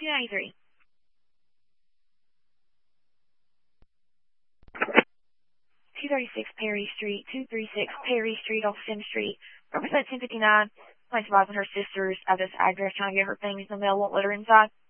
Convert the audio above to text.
293. 236 Perry Street, 236 Perry Street off Sim Street. Represent 1059. Client's advising her sisters at this address trying to get her things in the mail, won't let her inside.